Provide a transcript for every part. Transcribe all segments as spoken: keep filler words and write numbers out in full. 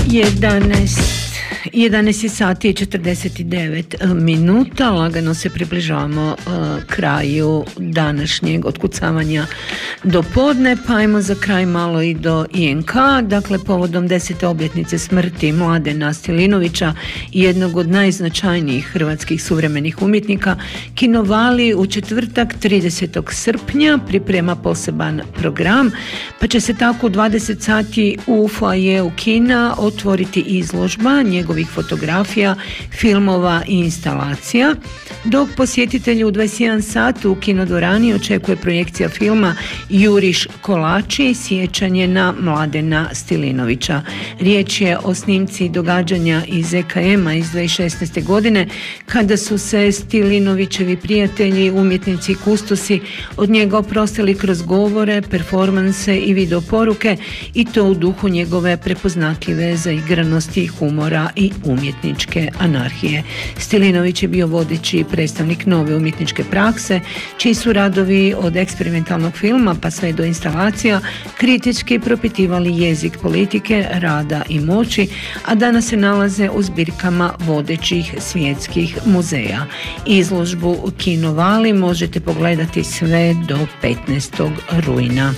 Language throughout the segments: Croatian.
jedanaest sati i četrdeset devet minuta, lagano se približavamo uh, kraju današnjeg otkucavanja do podne, pa ajmo za kraj malo i do I N K. Dakle, povodom desete obljetnice smrti Mladena Stilinovića, jednog od najznačajnijih hrvatskih suvremenih umjetnika, Kinovali u četvrtak tridesetog srpnja priprema poseban program, pa će se tako u dvadeset sati u foajeu kina otvoriti izložba njegovih fotografija, filmova i instalacija, dok posjetitelji u dvadeset jedan sat u kinodvorani očekuje projekcija filma Juriš Kolači, sjećanje na Mladena Stilinovića. Riječ je o snimci događanja iz E K M-a iz dvije tisuće šesnaeste. godine, kada su se Stilinovićevi prijatelji, umjetnici i kustosi od njega oprostili kroz govore, performanse i videoporuke, i to u duhu njegove prepoznatljive zaigranosti, humora i umjetničke anarhije. Stilinović je bio vodeći predstavnik nove umjetničke prakse, čiji su radovi od eksperimentalnog filma pa sve do instalacija kritički propitivali jezik politike, rada i moći, a danas se nalaze u zbirkama vodećih svjetskih muzeja. Izložbu Kinovali možete pogledati sve do petnaestog rujna.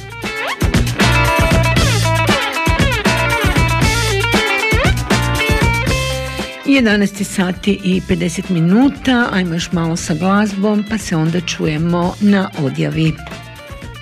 jedanaest sati i pedeset minuta, ajmo još malo sa glazbom, pa se onda čujemo na odjavi.